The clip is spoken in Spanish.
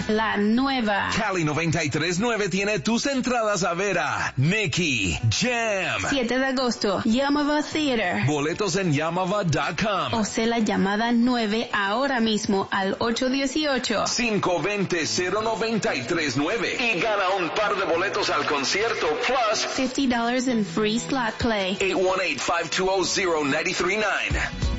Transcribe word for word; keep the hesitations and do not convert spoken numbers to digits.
La nueva Cali noventa y tres punto nueve tiene tus entradas a ver a Nicky Jam. siete de agosto, Yamava Theater. Boletos en yamava punto com. O sea, la llamada nueve ahora mismo al ocho uno ocho, cinco dos cero, cero nueve tres nueve y gana un par de boletos al concierto plus fifty dollars in free slot play. eight one eight, five two zero, zero nine three nine.